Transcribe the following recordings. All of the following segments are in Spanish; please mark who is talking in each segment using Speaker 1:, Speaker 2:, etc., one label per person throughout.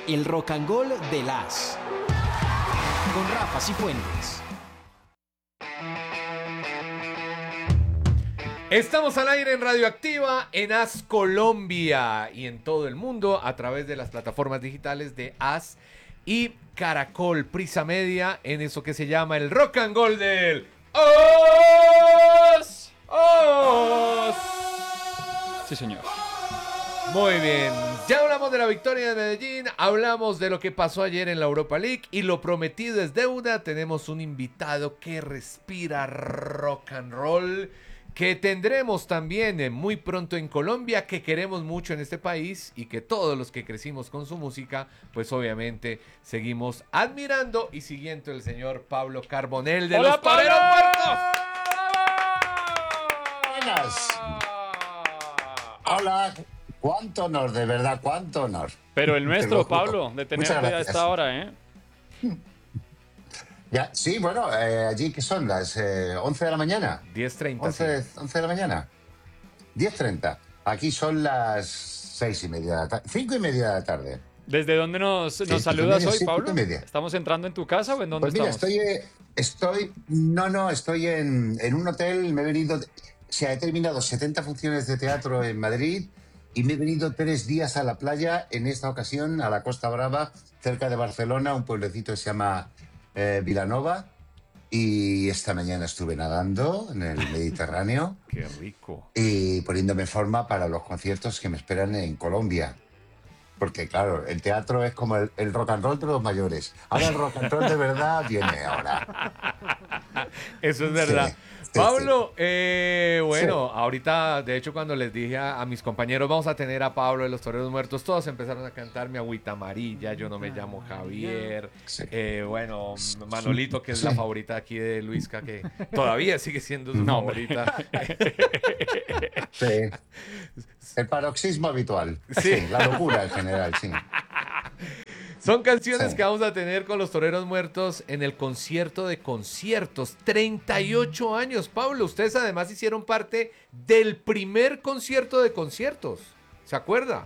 Speaker 1: El Rock and Roll de las con Rafa Cifuentes.
Speaker 2: Estamos al aire en Radioactiva, en AS Colombia y en todo el mundo a través de las plataformas digitales de AS y Caracol, Prisa Media, en eso que se llama el Rock and Roll del OS.
Speaker 3: Sí, señor.
Speaker 2: Muy bien, ya hablamos de la victoria de Medellín, hablamos de lo que pasó ayer en la Europa League y lo prometido es deuda. Tenemos un invitado que respira rock and roll, que tendremos también muy pronto en Colombia, que queremos mucho en este país y que todos los que crecimos con su música, pues obviamente seguimos admirando y siguiendo el señor Pablo Carbonell de Los Toreros Muertos.
Speaker 4: Buenas. Hola. Cuánto honor, de verdad, cuánto honor.
Speaker 3: Pero el nuestro, Pablo, de
Speaker 4: Muchas
Speaker 3: tenerte a
Speaker 4: gracias.
Speaker 3: esta hora, ¿eh?
Speaker 4: Ya, sí, bueno, allí que son las 11 de la mañana.
Speaker 2: 10:30.
Speaker 4: 11 de la mañana. 10:30. Aquí son las 6:30 de la tarde. 5:30 de la tarde.
Speaker 3: ¿Desde dónde nos
Speaker 4: Sí,
Speaker 3: saludas
Speaker 4: 5:30,
Speaker 3: hoy,
Speaker 4: sí,
Speaker 3: Pablo?
Speaker 4: 5:30.
Speaker 3: ¿Estamos entrando en tu casa o en dónde
Speaker 4: Pues mira,
Speaker 3: estamos?
Speaker 4: estoy en un hotel, me he venido, he terminado 70 funciones de teatro en Madrid y me he venido 3 días a la playa, en esta ocasión a la Costa Brava, cerca de Barcelona, un pueblecito que se llama Vilanova, y esta mañana estuve nadando en el Mediterráneo
Speaker 2: Qué rico.
Speaker 4: y poniéndome en forma para los conciertos que me esperan en Colombia. Porque, claro, el teatro es como el rock and roll de los mayores. Ahora el rock and roll de verdad viene ahora.
Speaker 2: Eso es verdad.
Speaker 4: Sí, sí,
Speaker 2: Pablo,
Speaker 4: Sí.
Speaker 2: ahorita, de hecho, cuando les dije a mis compañeros, vamos a tener a Pablo de Los Toreros Muertos, todos empezaron a cantar Mi Agüita Amarilla, Yo no me llamo Javier,
Speaker 4: Sí.
Speaker 2: Manolito, que es la
Speaker 4: Sí.
Speaker 2: favorita aquí de Luisca, que todavía sigue siendo su
Speaker 3: No, hombre.
Speaker 2: favorita.
Speaker 4: Sí. El paroxismo habitual.
Speaker 2: Sí.
Speaker 4: Sí, la locura en general, sí.
Speaker 2: Son canciones
Speaker 4: Sí.
Speaker 2: que vamos a tener con Los Toreros Muertos en el concierto de conciertos. 38 años, Pablo. Ustedes además hicieron parte del primer concierto de conciertos. ¿Se acuerda?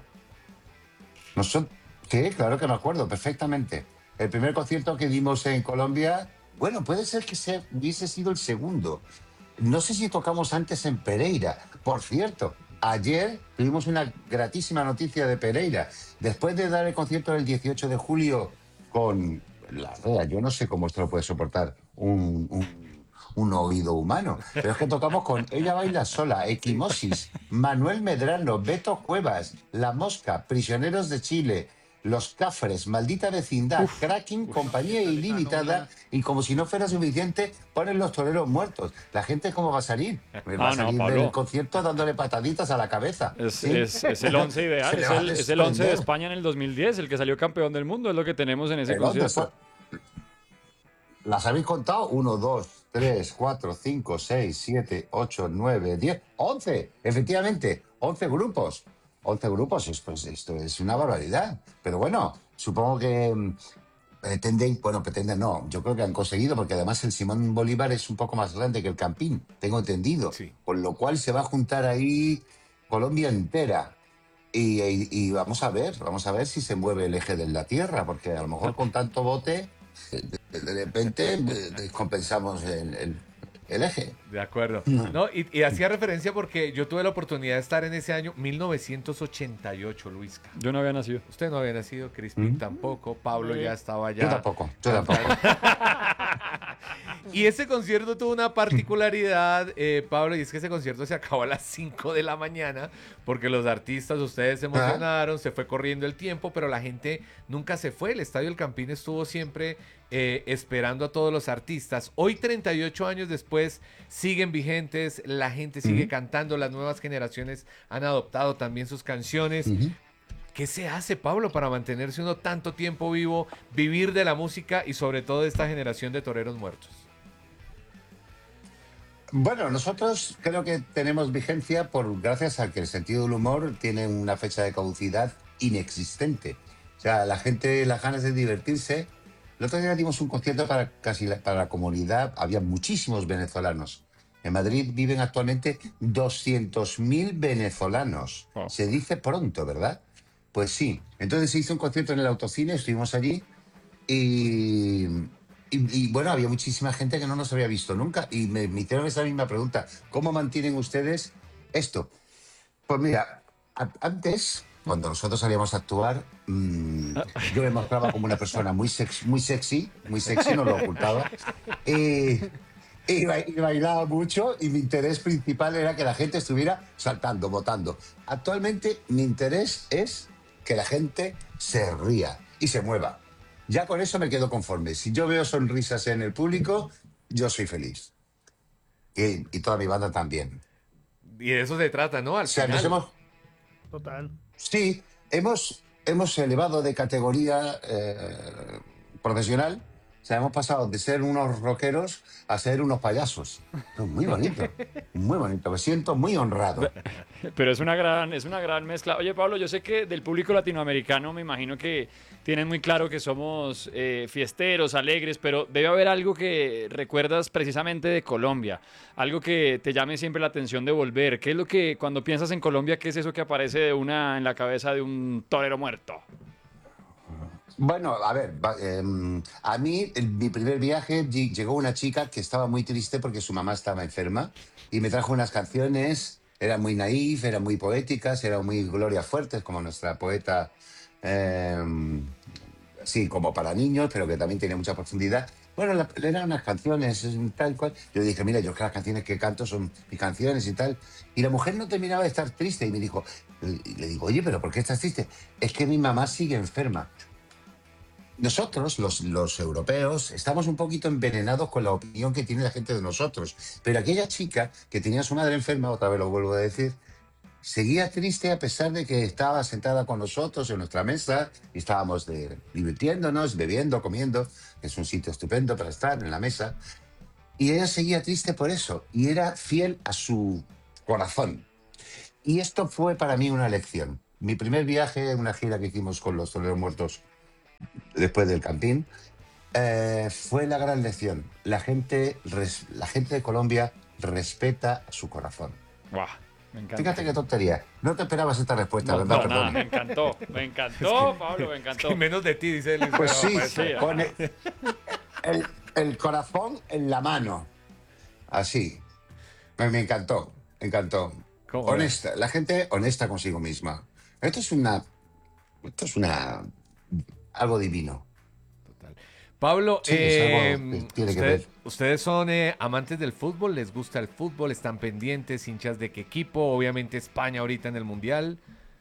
Speaker 4: Sí, claro que me acuerdo perfectamente. El primer concierto que dimos en Colombia, bueno, puede ser que hubiese sido el segundo. No sé si tocamos antes en Pereira. Por cierto, ayer tuvimos una gratísima noticia de Pereira. Después de dar el concierto del 18 de julio con la REA, yo no sé cómo esto lo puede soportar un oído humano, pero es que tocamos con Ella Baila Sola, Equimosis, Manuel Medrano, Beto Cuevas, La Mosca, Prisioneros de Chile, Los Cafres, Maldita Vecindad, Cracking, Compañía Ilimitada, y como si no fuera suficiente, ponen Los Toreros Muertos. ¿La gente cómo va a salir? Pues va a
Speaker 3: No,
Speaker 4: salir
Speaker 3: Pablo.
Speaker 4: del concierto dándole pataditas a la cabeza.
Speaker 3: Es
Speaker 4: ¿Sí?
Speaker 3: el 11 ideal,
Speaker 4: Se le va a
Speaker 3: es el 11 de
Speaker 4: desprender.
Speaker 3: España en el 2010, el que salió campeón del mundo, es lo que tenemos en ese
Speaker 4: El 11
Speaker 3: concierto.
Speaker 4: ¿Las habéis contado? 1, 2, 3, 4, 5, 6, 7, 8, 9, 10, 11. Efectivamente, 11 grupos. 11 grupos, esto es una barbaridad. Pero bueno, supongo que pretenden no. Yo creo que han conseguido, porque además el Simón Bolívar es un poco más grande que el Campín, tengo entendido.
Speaker 2: Sí.
Speaker 4: Con lo cual se va a juntar ahí Colombia entera. Y vamos a ver si se mueve el eje de la Tierra, porque a lo mejor con tanto bote, de repente descompensamos el eje.
Speaker 2: De acuerdo. No, y hacía referencia porque yo tuve la oportunidad de estar en ese año 1988, Luisca.
Speaker 3: Yo no había nacido.
Speaker 2: Usted no había nacido, Crispin tampoco, Pablo ya estaba allá.
Speaker 4: Yo tampoco, yo tampoco.
Speaker 2: Y ese concierto tuvo una particularidad, Pablo, y es que ese concierto se acabó a las 5 de la mañana porque los artistas, ustedes se emocionaron, se fue corriendo el tiempo, pero la gente nunca se fue. El Estadio El Campín estuvo siempre esperando a todos los artistas. Hoy, 38 años después, siguen vigentes, la gente sigue cantando, las nuevas generaciones han adoptado también sus canciones. ¿Qué se hace, Pablo, para mantenerse uno tanto tiempo vivo, vivir de la música y sobre todo de esta generación de toreros muertos?
Speaker 4: Bueno, nosotros creo que tenemos vigencia gracias a que el sentido del humor tiene una fecha de caducidad inexistente. O sea, la gente, las ganas de divertirse. El otro día dimos un concierto para la comunidad, había muchísimos venezolanos. En Madrid viven actualmente 200.000 venezolanos.
Speaker 3: Oh.
Speaker 4: Se dice pronto, ¿verdad? Pues sí. Entonces se hizo un concierto en el Autocine, estuvimos allí y, bueno, había muchísima gente que no nos había visto nunca y me hicieron esa misma pregunta. ¿Cómo mantienen ustedes esto? Pues mira, antes, cuando nosotros salíamos a actuar, yo me mostraba como una persona muy sexy, no lo ocultaba. Y bailaba mucho y mi interés principal era que la gente estuviera saltando, votando. Actualmente mi interés es que la gente se ría y se mueva. Ya con eso me quedo conforme. Si yo veo sonrisas en el público, yo soy feliz. Y toda mi banda también.
Speaker 2: Y de eso se trata, ¿no?
Speaker 4: O
Speaker 2: Al
Speaker 4: sea,
Speaker 2: final.
Speaker 5: Total.
Speaker 4: Sí, hemos elevado de categoría profesional. O sea, hemos pasado de ser unos rockeros a ser unos payasos. Muy bonito, muy bonito. Me siento muy honrado.
Speaker 3: Pero es una gran mezcla. Oye, Pablo, yo sé que del público latinoamericano me imagino que tienen muy claro que somos fiesteros, alegres, pero debe haber algo que recuerdas precisamente de Colombia, algo que te llame siempre la atención de volver. ¿Qué es lo que cuando piensas en Colombia, qué es eso que aparece de una en la cabeza de un torero muerto?
Speaker 4: Bueno, a ver, a mí en mi primer viaje llegó una chica que estaba muy triste porque su mamá estaba enferma y me trajo unas canciones, eran muy naif, eran muy poéticas, eran muy Gloria Fuertes, como nuestra poeta, eh, sí, como para niños, pero que también tiene mucha profundidad. Bueno, eran unas canciones tal cual. Yo dije, mira, yo que las canciones que canto son mis canciones y tal. Y la mujer no terminaba de estar triste y me dijo, y le digo, oye, pero ¿por qué estás triste? Es que mi mamá sigue enferma. Nosotros, los europeos, estamos un poquito envenenados con la opinión que tiene la gente de nosotros. Pero aquella chica que tenía a su madre enferma, otra vez lo vuelvo a decir, seguía triste a pesar de que estaba sentada con nosotros en nuestra mesa y estábamos divirtiéndonos, bebiendo, comiendo. Es un sitio estupendo para estar en la mesa. Y ella seguía triste por eso y era fiel a su corazón. Y esto fue para mí una lección. Mi primer viaje, una gira que hicimos con los Toreros Muertos después del Campín, fue la gran lección. La gente de Colombia respeta su corazón.
Speaker 3: Guau, me encanta.
Speaker 4: Fíjate qué tontería. No te esperabas esta respuesta,
Speaker 3: No,
Speaker 4: ¿verdad?
Speaker 3: para nada,
Speaker 4: Perdón.
Speaker 3: me encantó, Pablo, me encantó.
Speaker 2: Menos de ti, dice Luis.
Speaker 4: Pues sí,
Speaker 3: Sí,
Speaker 4: con el corazón en la mano. Así. Me encantó, me encantó.
Speaker 2: ¿Cómo
Speaker 4: Honesta, la gente honesta consigo misma. Esto es algo divino.
Speaker 2: Pablo,
Speaker 4: Sí, es algo que tiene que ver.
Speaker 2: ¿ustedes son amantes del fútbol? ¿Les gusta el fútbol? ¿Están pendientes? ¿Hinchas de qué equipo? Obviamente España ahorita en el Mundial.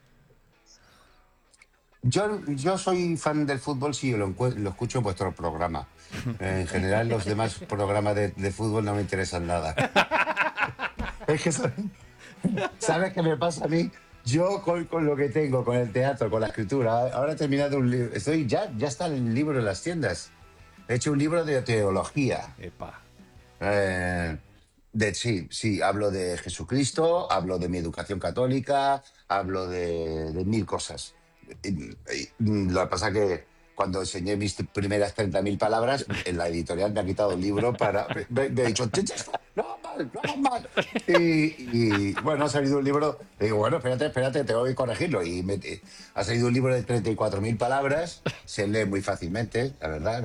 Speaker 4: Yo soy fan del fútbol si lo escucho en vuestro programa. En general, los demás programas de fútbol no me interesan nada. Es que, ¿sabes qué me pasa a mí? Yo con lo que tengo, con el teatro, con la escritura, ahora he terminado un libro, ya está el libro en las tiendas. He hecho un libro de teología.
Speaker 2: Epa.
Speaker 4: Sí, hablo de Jesucristo, hablo de mi educación católica, hablo de mil cosas. Lo que pasa que cuando enseñé mis primeras 30.000 palabras, en la editorial me ha quitado el libro me ha dicho, ya está, no hagas mal. Bueno, ha salido un libro, le digo, bueno, espérate, tengo que corregirlo. Ha salido un libro de 34.000 palabras, se lee muy fácilmente, la verdad.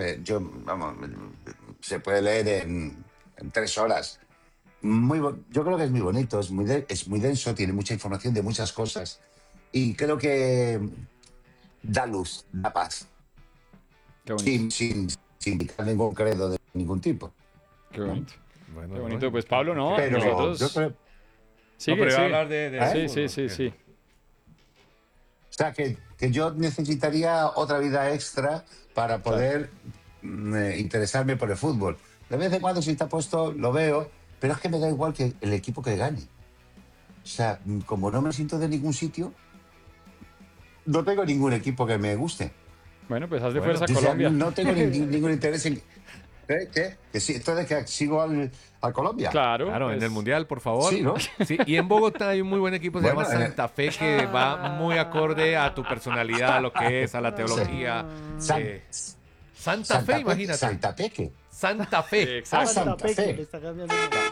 Speaker 4: Se puede leer en 3 horas. Yo creo que es muy bonito, es muy denso, tiene mucha información de muchas cosas y creo que da luz, da paz,
Speaker 3: Qué bonito,
Speaker 4: sin dictar ningún credo de ningún tipo.
Speaker 3: qué bonito.
Speaker 2: Bueno,
Speaker 3: Qué bonito, pues Pablo, no,
Speaker 4: Pero
Speaker 3: nosotros...
Speaker 4: yo creo,
Speaker 3: Sigue,
Speaker 2: pero iba a
Speaker 3: sigue.
Speaker 2: hablar de
Speaker 3: Sí,
Speaker 2: fútbol, ¿o qué?
Speaker 3: sí.
Speaker 4: o sea, que yo necesitaría otra vida extra para poder interesarme por el fútbol. De vez en cuando si está puesto lo veo, pero es que me da igual que el equipo que gane. O sea, como no me siento de ningún sitio, no tengo ningún equipo que me guste.
Speaker 3: Bueno, pues haz de
Speaker 2: Bueno,
Speaker 3: fuerza
Speaker 4: O sea,
Speaker 3: Colombia.
Speaker 4: no tengo ningún interés en... ¿Qué? Que sí, esto de que sigo a Colombia.
Speaker 3: Claro,
Speaker 2: Claro,
Speaker 3: pues,
Speaker 2: en el Mundial, por favor.
Speaker 4: Sí, ¿no?
Speaker 2: Sí, y en Bogotá hay un muy buen equipo, se
Speaker 4: Bueno,
Speaker 2: llama Santa Fe, que va muy acorde a tu personalidad, a lo que es, a la teología.
Speaker 4: San-
Speaker 2: Santa Fe, imagínate.
Speaker 4: Santa Peque.
Speaker 2: Santa Fe.
Speaker 3: Exacto.
Speaker 4: Santa Fe.
Speaker 5: Le está cambiando el nombre.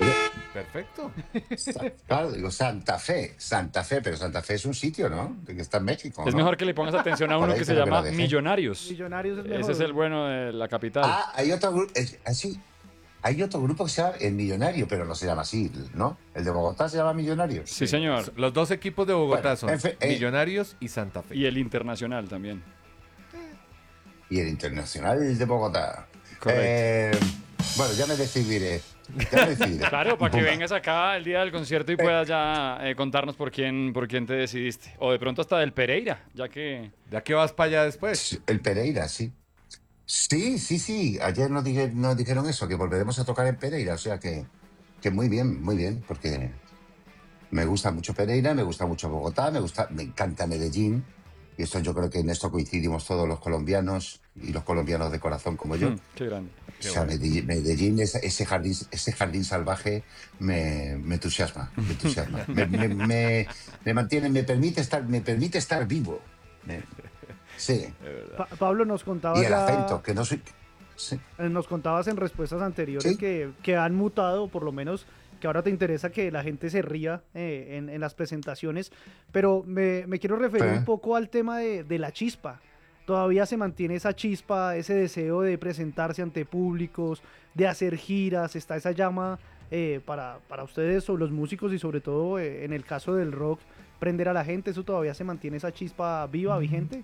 Speaker 2: Perfecto.
Speaker 4: Claro, digo Santa Fe, pero Santa Fe es un sitio, ¿no? Que está en México,
Speaker 3: Es
Speaker 4: ¿no?
Speaker 3: mejor que le pongas atención a
Speaker 4: Por
Speaker 3: uno
Speaker 4: ahí
Speaker 3: que se
Speaker 4: creo que
Speaker 3: llama
Speaker 4: lo dejé.
Speaker 3: Millonarios.
Speaker 5: Millonarios es mejor.
Speaker 3: Ese es el bueno de la capital.
Speaker 4: Ah, hay otro grupo, hay otro grupo que se llama El Millonario, pero no se llama así, ¿no? El de Bogotá se llama Millonarios.
Speaker 3: Sí, señor.
Speaker 2: Los dos equipos de Bogotá
Speaker 4: Bueno,
Speaker 2: son
Speaker 4: en fin,
Speaker 2: Millonarios y Santa Fe.
Speaker 3: Y el Internacional también.
Speaker 4: Y el Internacional de Bogotá.
Speaker 3: Correcto.
Speaker 4: Bueno, ya me decidiré. Ya me decidiré.
Speaker 3: Claro, para que
Speaker 4: Pumba.
Speaker 3: vengas acá el día del concierto y puedas ya contarnos por quién te decidiste. O de pronto hasta del Pereira, ya que...
Speaker 2: ¿Ya que vas para allá después?
Speaker 4: El Pereira, sí. Sí. Ayer nos dijeron eso, que volveremos a tocar en Pereira. O sea que muy bien, porque me gusta mucho Pereira, me gusta mucho Bogotá, me encanta Medellín. Y esto yo creo que en esto coincidimos todos los colombianos y los colombianos de corazón como yo.
Speaker 3: Qué grande.
Speaker 4: O sea, Medellín, ese jardín salvaje me entusiasma, me entusiasma. Me mantiene, me permite estar vivo. Sí.
Speaker 5: Pablo, nos contabas
Speaker 4: Y el
Speaker 5: ya-
Speaker 4: acento, que no soy... Sí.
Speaker 5: nos contabas en respuestas anteriores
Speaker 4: Sí.
Speaker 5: que han mutado, por lo menos que ahora te interesa que la gente se ría en las presentaciones, pero me quiero referir un poco al tema de la chispa. Todavía se mantiene esa chispa, ese deseo de presentarse ante públicos, de hacer giras, está esa llama para ustedes o los músicos y sobre todo en el caso del rock, prender a la gente, ¿eso todavía se mantiene esa chispa viva, vigente?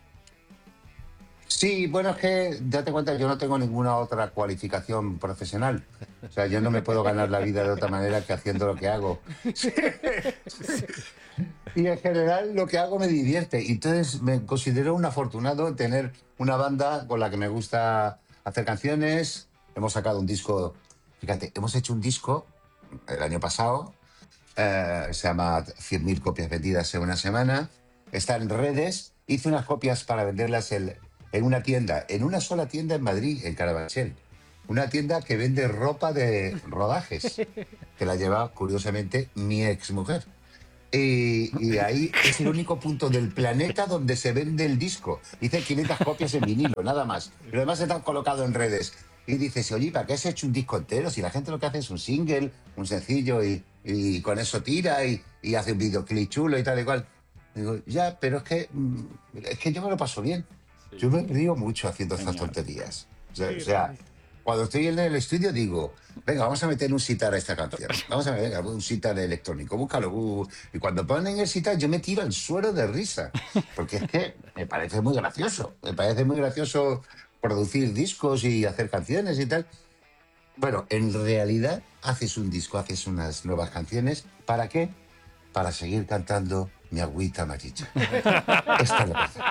Speaker 4: Sí, bueno, es que date cuenta, yo no tengo ninguna otra cualificación profesional. O sea, yo no me puedo ganar la vida de otra manera que haciendo lo que hago. Y en general lo que hago me divierte. Y entonces me considero un afortunado en tener una banda con la que me gusta hacer canciones. Hemos sacado un disco, fíjate, hemos hecho un disco el año pasado, se llama 100.000 copias vendidas en una semana. Está en redes. Hice unas copias para venderlas en una tienda, en una sola tienda en Madrid, en Carabanchel. Una tienda que vende ropa de rodajes, que la lleva, curiosamente, mi exmujer. Y ahí es el único punto del planeta donde se vende el disco. Hice 500 copias en vinilo, nada más. Pero además está colocado en redes. Y dices, oye, ¿para qué has hecho un disco entero? Si la gente lo que hace es un single, un sencillo, y con eso tira y hace un videoclip chulo y tal y cual. Digo, ya, pero es que yo me lo paso bien. Yo me río mucho haciendo estas tonterías. O sea, cuando estoy en el estudio digo, venga, vamos a meter un sitar a esta canción. Vamos a meter un sitar electrónico, búscalo. Y cuando ponen el sitar yo me tiro al suelo de risa. Porque es que me parece muy gracioso. Me parece muy gracioso producir discos y hacer canciones y tal. Bueno, en realidad haces un disco, haces unas nuevas canciones. ¿Para qué? Para seguir cantando Mi Agüita Amarilla. Esta es la canción.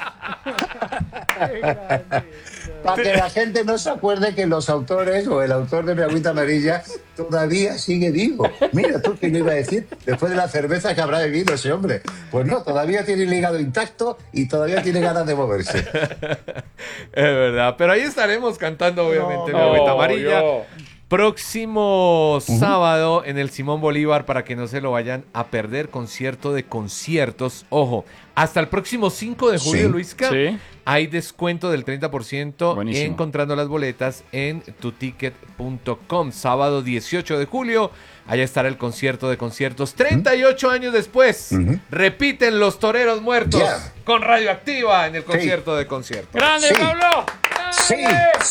Speaker 4: Para que la gente no se acuerde que los autores o el autor de Mi Agüita Amarilla todavía sigue vivo. Mira tú que no iba a decir, después de la cerveza que habrá bebido ese hombre. Pues no, todavía tiene el hígado intacto y todavía tiene ganas de moverse.
Speaker 2: Es verdad, pero ahí estaremos cantando obviamente Mi Agüita Amarilla. Próximo sábado en el Simón Bolívar, para que no se lo vayan a perder, concierto de conciertos. Ojo, hasta el próximo 5 de julio,
Speaker 4: Sí.
Speaker 2: Luisca,
Speaker 3: Sí.
Speaker 2: hay descuento del 30%
Speaker 3: Buenísimo.
Speaker 2: encontrando las boletas en tuticket.com. Sábado 18 de julio, allá estará el concierto de conciertos. 38 años después, repiten los Toreros Muertos
Speaker 4: Yeah.
Speaker 2: con Radioactiva en el concierto de conciertos.
Speaker 3: ¡Grande,
Speaker 4: Sí.
Speaker 3: Pablo!
Speaker 4: ¡Sí!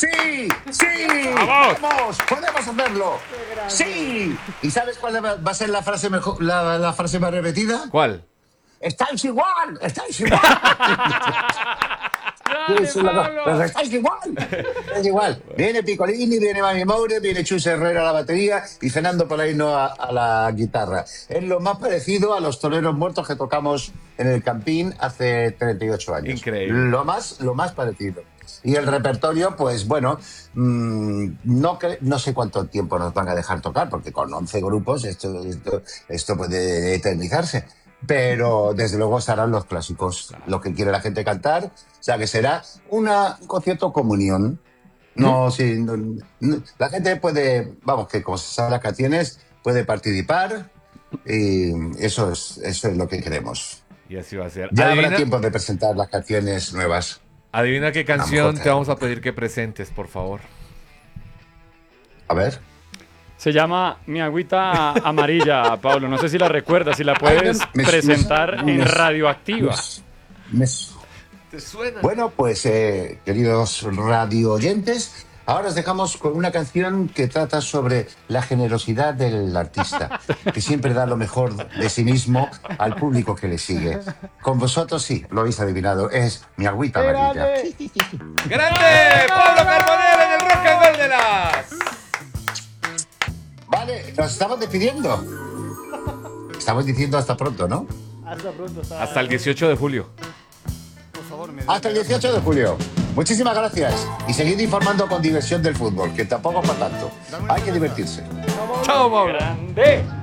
Speaker 4: ¡Vamos! ¡Podemos hacerlo! ¡Sí! ¿Y sabes cuál va a ser la frase mejor, la frase más repetida?
Speaker 2: ¿Cuál?
Speaker 4: ¡Estáis igual! ¡Estáis igual!
Speaker 3: ¡Grande, Pablo!
Speaker 4: Pues estáis igual. Estáis igual. Viene Piccolini, viene Mami Moure, viene Chus Herrera a la batería y Fernando Polaino a la guitarra. Es lo más parecido a los Toreros Muertos que tocamos en el Campín hace 38 años.
Speaker 2: Increíble.
Speaker 4: Lo más parecido. Y el repertorio, pues bueno, no sé cuánto tiempo nos van a dejar tocar, porque con 11 grupos esto puede eternizarse. Pero desde luego estarán los clásicos, lo que quiere la gente cantar. O sea que será un concierto comunión. No, sí, la gente puede, vamos, que como se saben las canciones, puede participar. Y eso es lo que queremos.
Speaker 2: Y así va a ser.
Speaker 4: Ya habrá tiempo de presentar las canciones nuevas.
Speaker 2: Adivina qué
Speaker 4: A lo
Speaker 2: canción
Speaker 4: mejor
Speaker 2: te vamos a pedir que presentes, por favor.
Speaker 4: A ver.
Speaker 3: Se llama Mi Agüita Amarilla, Pablo. No sé si la recuerdas, si la puedes presentar en Radioactiva.
Speaker 2: ¿Te suena?
Speaker 4: Bueno, pues queridos radio oyentes, ahora os dejamos con una canción que trata sobre la generosidad del artista, que siempre da lo mejor de sí mismo al público que le sigue. Con vosotros, sí, lo habéis adivinado, es Mi Agüita Amarilla.
Speaker 2: ¡Grande! ¡Pablo Carbonell en el Rock and Roll de las!
Speaker 4: Vale, nos estamos despidiendo. Estamos diciendo hasta pronto, ¿no?
Speaker 5: Hasta pronto.
Speaker 2: Hasta el 18 de julio.
Speaker 4: Hasta el 18 de julio. Muchísimas gracias. Y seguid informando con diversión del fútbol, que tampoco es para tanto. Hay que divertirse.
Speaker 2: ¡Chao, Pablo!
Speaker 3: ¡Grande!